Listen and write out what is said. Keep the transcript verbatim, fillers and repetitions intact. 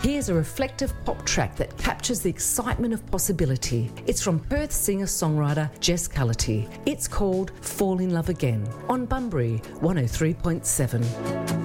Here's a reflective pop track that captures the excitement of possibility. It's from Perth singer-songwriter Jess Cullity. It's called Fall in Love Again on Bunbury one oh three point seven.